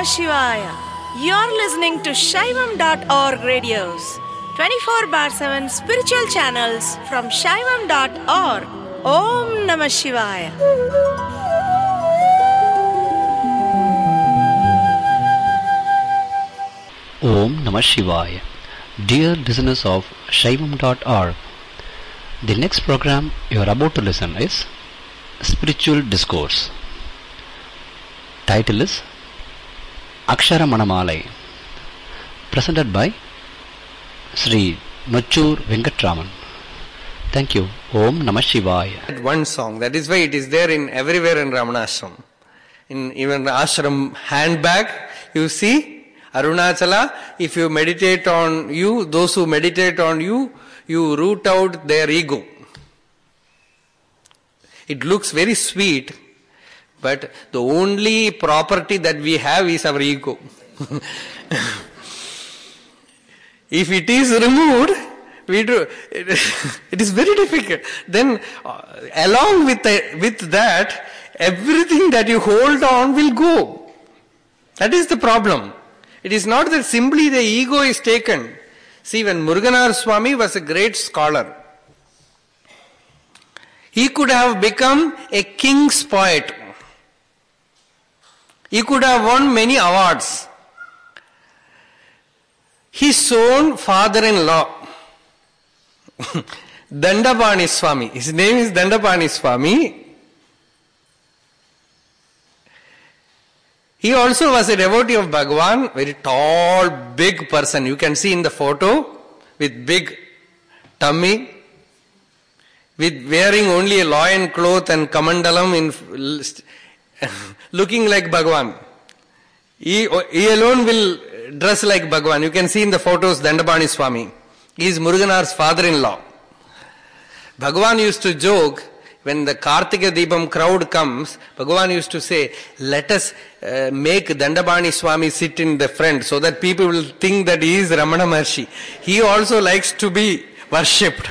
Shivaya. You're listening to Shaivam.org radios, 24 bar 7 spiritual channels from Shaivam.org. Om Namah Shivaya. Om Namah Shivaya. Dear listeners of Shaivam.org, the next program you are about to listen is Spiritual Discourse. Title is Akshara Manamalai, presented by Sri Nochur Venkatraman. Thank you. Om Namah Shivaya. One song, that is why it is there in everywhere in Ramanashram. In even the ashram handbag, you see Arunachala, if you meditate on you, those who meditate on you, you root out their ego. It looks very sweet, but the only property that we have is our ego. If it is removed, it is very difficult. Then along with that, everything that you hold on will go. That is the problem. It is not that simply the ego is taken. See, when Muruganar Swami was a great scholar, he could have become a king's poet. He could have won many awards. His own father-in-law, Dandapani Swami, his name is Dandapani Swami. He also was a devotee of Bhagavan, very tall, big person. You can see in the photo with big tummy, with wearing only a loin cloth and kamandalam, looking like Bhagavan. He alone will dress like Bhagavan. You can see in the photos Dandapani Swami. He is Muruganar's father-in-law. Bhagavan used to joke, when the Kartika Deepam crowd comes, Bhagavan used to say, let us make Dandapani Swami sit in the front so that people will think that he is Ramana Maharshi. He also likes to be worshipped.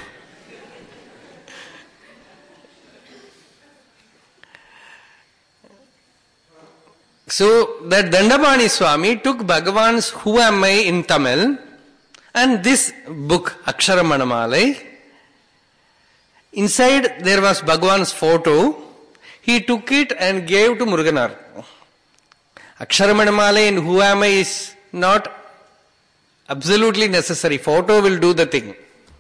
So that Dandapani Swami took Bhagavan's Who Am I in Tamil and this book, Akshara Manamalai. Inside there was Bhagavan's photo. He took it and gave to Muruganar. Akshara Manamalai and Who Am I is not absolutely necessary. Photo will do the thing.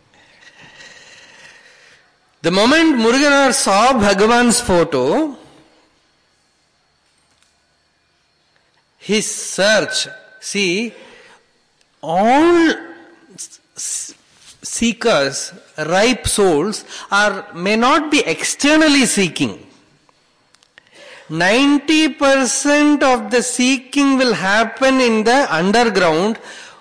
The moment Muruganar saw Bhagavan's photo, his search, see, all seekers, ripe souls, may not be externally seeking. 90% of the seeking will happen in the underground,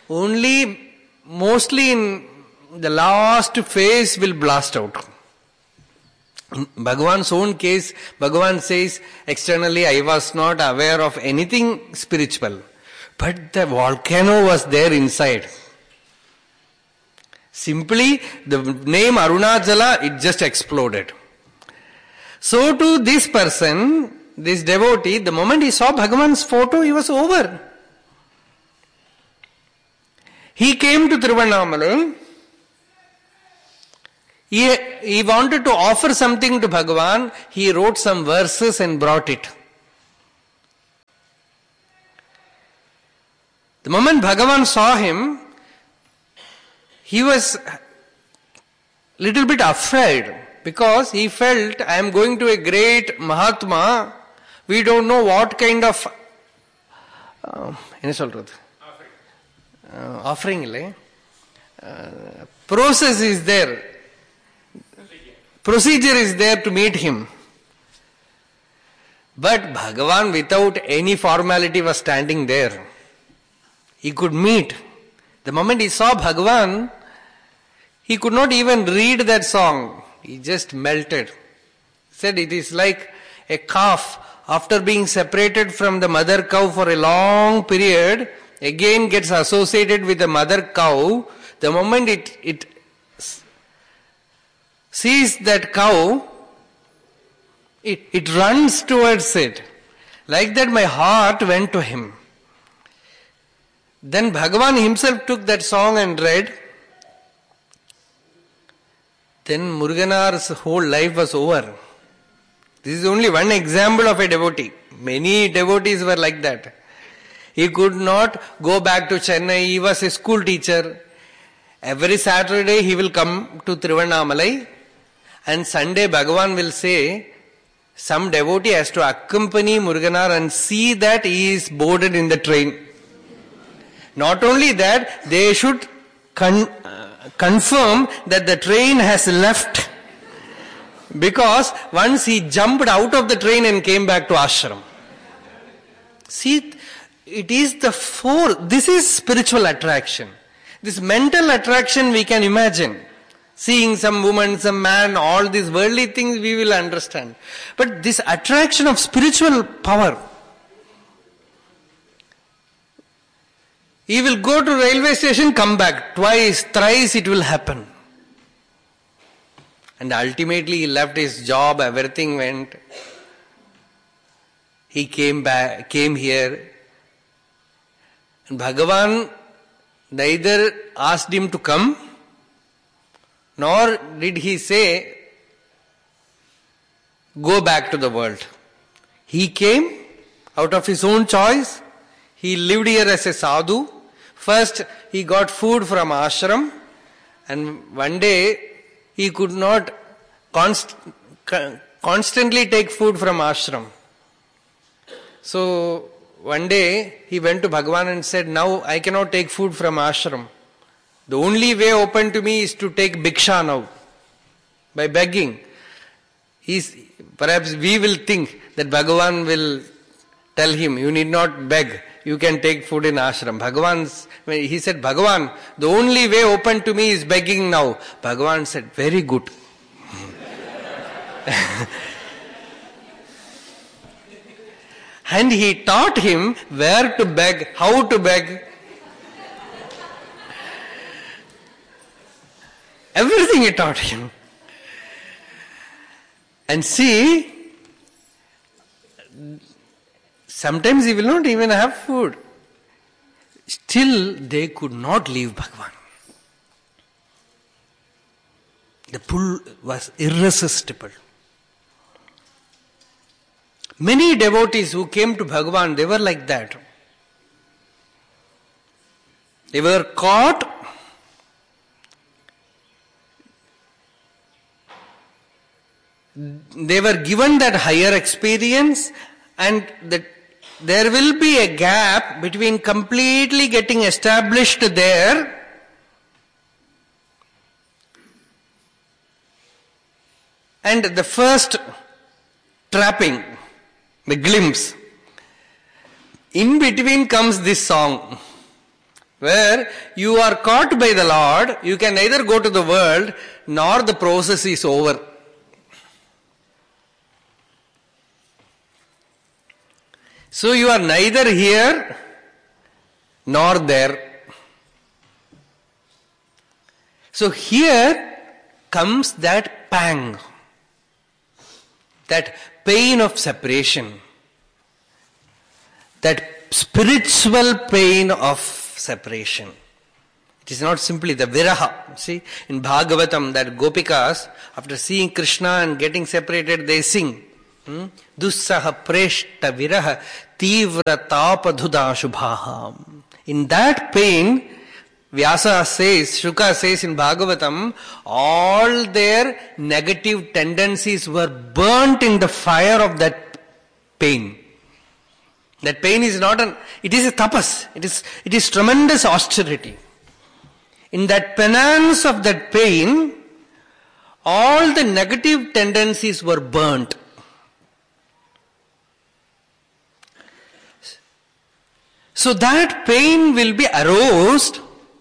mostly in the last phase will blast out. In Bhagavan's own case, Bhagavan says, externally I was not aware of anything spiritual. But the volcano was there inside. Simply, the name Arunachala, it just exploded. So to this person, this devotee, the moment he saw Bhagavan's photo, he was over. He came to Tiruvannamalai. He wanted to offer something to Bhagavan. He wrote some verses and brought it. The moment Bhagavan saw him, he was little bit afraid because he felt, I am going to a great Mahatma. We don't know what kind of offering process is there. Procedure is there to meet him. But Bhagavan without any formality was standing there. He could meet. The moment he saw Bhagavan, he could not even read that song. He just melted. He said it is like a calf after being separated from the mother cow for a long period, again gets associated with the mother cow. The moment it sees that cow, it runs towards it. Like that my heart went to him. Then Bhagavan himself took that song and read. Then Muruganar's whole life was over. This is only one example of a devotee. Many devotees were like that. He could not go back to Chennai. He was a school teacher. Every Saturday he will come to Tiruvannamalai, and Sunday Bhagavan will say, some devotee has to accompany Muruganar and see that he is boarded in the train. Not only that, they should confirm that the train has left, because once he jumped out of the train and came back to ashram. See, it is this is spiritual attraction. This mental attraction we can imagine. Seeing some woman, some man, all these worldly things we will understand. But this attraction of spiritual power. He will go to railway station, come back. Twice, thrice it will happen. And ultimately he left his job, everything went. He came here. And Bhagavan neither asked him to come, nor did he say, go back to the world. He came out of his own choice. He lived here as a sadhu. First, he got food from ashram, and one day he could not constantly take food from ashram. So, one day he went to Bhagavan and said, now I cannot take food from ashram. The only way open to me is to take bhiksha now, by begging. Perhaps we will think that Bhagavan will tell him, you need not beg, you can take food in ashram. He said, Bhagavan, the only way open to me is begging now. Bhagavan said, very good. And he taught him where to beg, how to beg. Everything he taught him. And see, sometimes he will not even have food. Still, they could not leave Bhagavan. The pull was irresistible. Many devotees who came to Bhagavan, they were like that. They were caught. They were given that higher experience, and there will be a gap between completely getting established there and the first trapping, the glimpse. In between comes this song, where you are caught by the Lord, you can neither go to the world, nor the process is over. So you are neither here nor there. So here comes that pang, that pain of separation, that spiritual pain of separation. It is not simply the viraha. See, in Bhagavatam, that Gopikas, after seeing Krishna and getting separated, they sing. Dussaha preshta viraha tivra tapadhuda shubhaha. In that pain, Vyasa says, Shuka says in Bhagavatam, all their negative tendencies were burnt in the fire of that pain. That pain is not it is a tapas. It is tremendous austerity. In that penance of that pain, all the negative tendencies were burnt. So that pain will be aroused.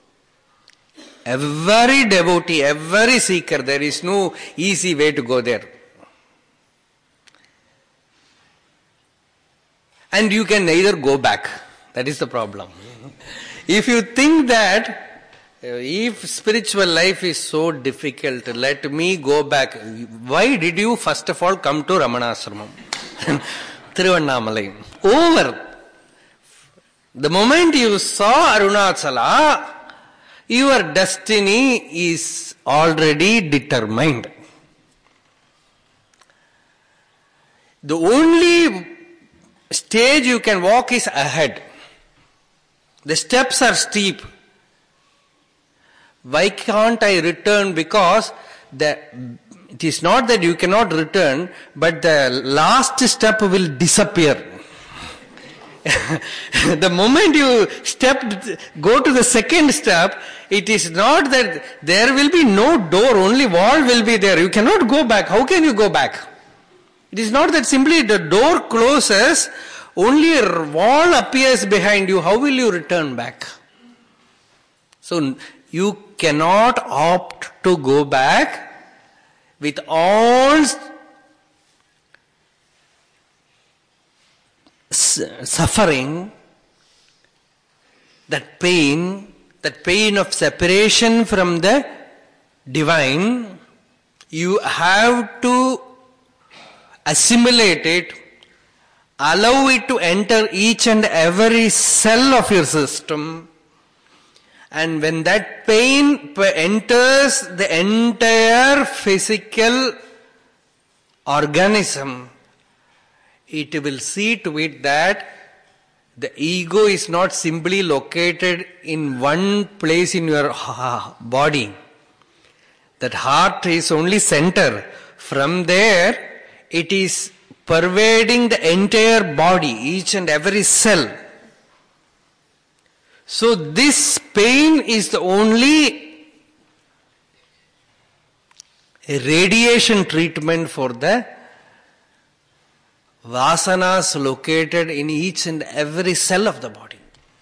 Every devotee, every seeker, there is no easy way to go there. And you can neither go back. That is the problem. If you think that if spiritual life is so difficult, let me go back. Why did you first of all come to Ramanashramam? Tiruvannamalai. Over. The moment you saw Arunachala, your destiny is already determined. The only stage you can walk is ahead. The steps are steep. Why can't I return? Because it is not that you cannot return, but the last step will disappear. The moment you go to the second step, it is not that there will be no door, only wall will be there. You cannot go back. How can you go back? It is not that simply the door closes, only a wall appears behind you. How will you return back? So you cannot opt to go back with all suffering, that pain of separation from the divine. You have to assimilate it, allow it to enter each and every cell of your system, and when that pain enters the entire physical organism, it will see to it that the ego is not simply located in one place in your body. That heart is only center. From there, it is pervading the entire body, each and every cell. So this pain is the only radiation treatment for the vasanas located in each and every cell of the body.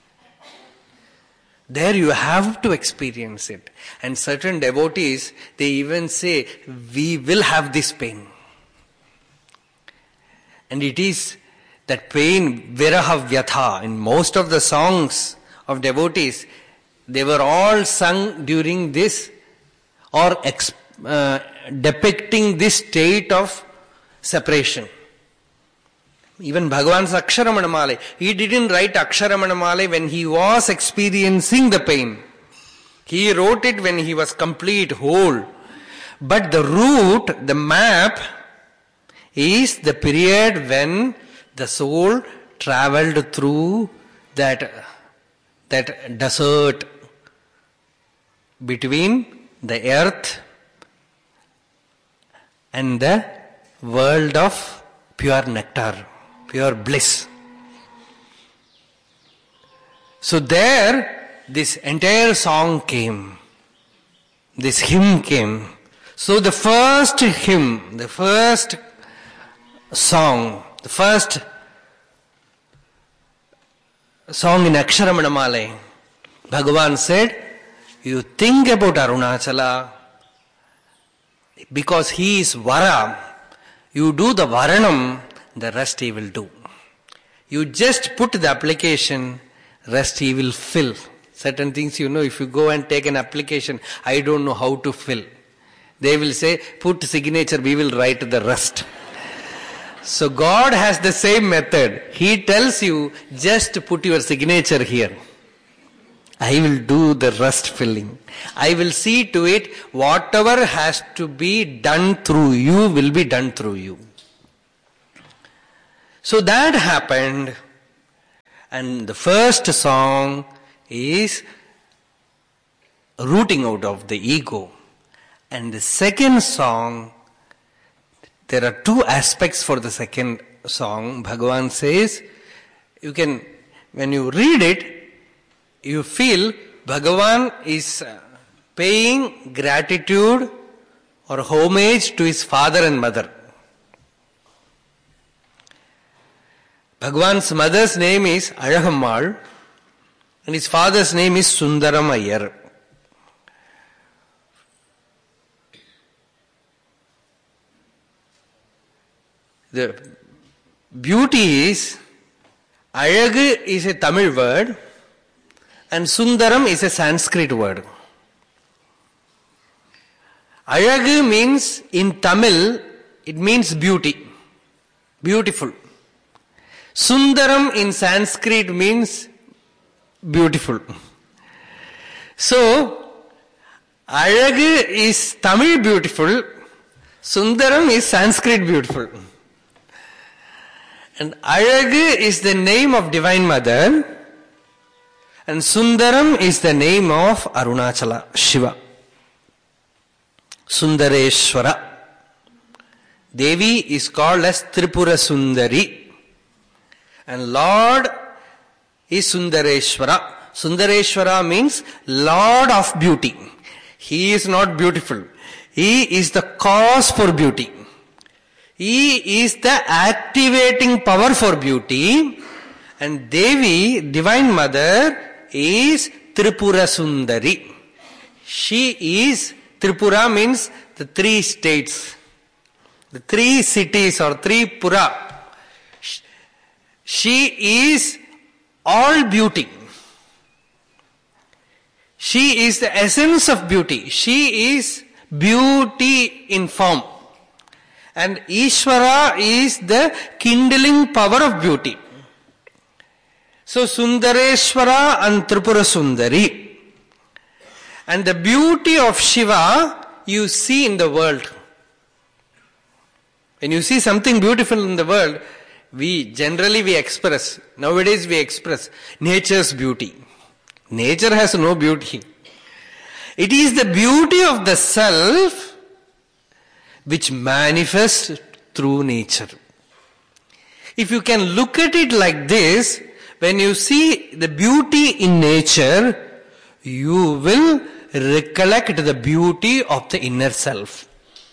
There you have to experience it. And certain devotees, they even say, we will have this pain. And it is that pain, viraha vyatha. In most of the songs of devotees, they were all sung during this or depicting this state of separation. Even Bhagavan's Aksharamanamale, he didn't write Aksharamanamale when he was experiencing the pain. He wrote it when he was complete, whole. But the route, the map, is the period when the soul traveled through that desert between the earth and the world of pure nectar, pure bliss. So there, this entire song came. This hymn came. So the first hymn, the first song, the first song in Aksharamanamale, Bhagavan said, you think about Arunachala, because he is Vara, you do the Varanam, the rest he will do. You just put the application, rest he will fill. Certain things, if you go and take an application, I don't know how to fill. They will say, put signature, we will write the rest. So God has the same method. He tells you, just put your signature here. I will do the rest filling. I will see to it, whatever has to be done through you will be done through you. So that happened. And the first song is rooting out of the ego. And the second song, there are two aspects for the second song. Bhagavan says, when you read it, you feel Bhagavan is paying gratitude or homage to his father and mother. Bhagavan's mother's name is Alagammal and his father's name is Sundaram Ayyar. The beauty is, Alagu is a Tamil word and Sundaram is a Sanskrit word. Alagu means, in Tamil, it means beauty, beautiful. Sundaram in Sanskrit means beautiful. So, Alagu is Tamil beautiful, Sundaram is Sanskrit beautiful. And Alagu is the name of Divine Mother, and Sundaram is the name of Arunachala, Shiva. Sundareshwara. Devi is called as Tripura Sundari. And Lord is Sundareshwara. Sundareshwara means Lord of beauty. He is not beautiful. He is the cause for beauty. He is the activating power for beauty. And Devi, Divine Mother, is Tripura Sundari. She is, Tripura means the 3 states. The 3 cities or 3 Pura. She is all beauty. She is the essence of beauty. She is beauty in form. And Ishvara is the kindling power of beauty. So Sundareshwara and Tripura Sundari. And the beauty of Shiva you see in the world. When you see something beautiful in the world, we express, nowadays we express nature's beauty. Nature has no beauty. It is the beauty of the self which manifests through nature. If you can look at it like this, when you see the beauty in nature, you will recollect the beauty of the inner self.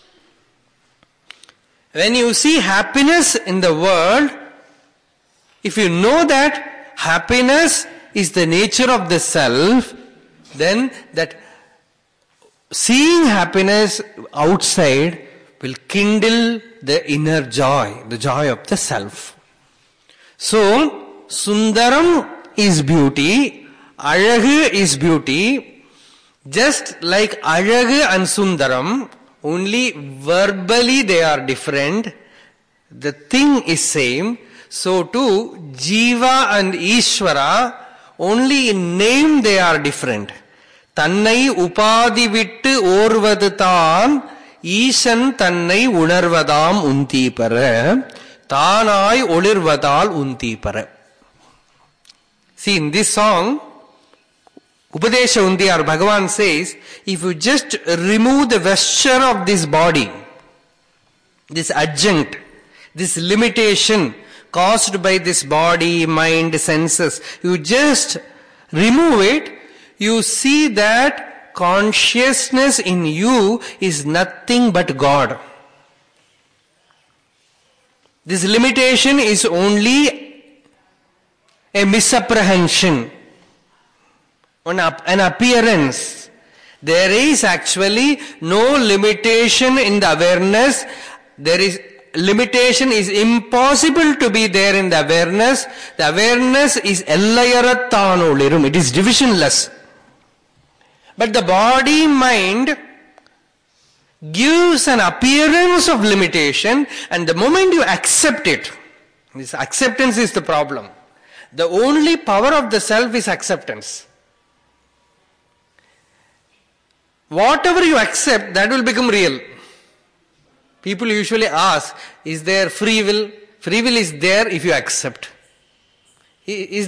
When you see happiness in the world, if you know that happiness is the nature of the self, then that seeing happiness outside will kindle the inner joy, the joy of the self. So, Sundaram is beauty, Alagu is beauty, just like Alagu and Sundaram, only verbally they are different, the thing is same. So too, Jiva and Ishvara, only in name they are different. Tannai upadi vittu orvadu thaan, Ishan tannai unarvadam untipara, Thanai olirvadal untipara. See, in this song, Upadesha Undiyar, Bhagavan says, if you just remove the vesture of this body, this adjunct, this limitation caused by this body, mind, senses, you just remove it, you see that consciousness in you is nothing but God. This limitation is only a misapprehension, an appearance. There is actually no limitation in the awareness. Limitation is impossible to be there in the awareness. The awareness is ellayarathanoolirum. It is divisionless. But the body mind gives an appearance of limitation, and the moment you accept it, this acceptance is the problem. The only power of the self is acceptance. Whatever you accept, that will become real. People usually ask, is there free will? Free will is there if you accept. Is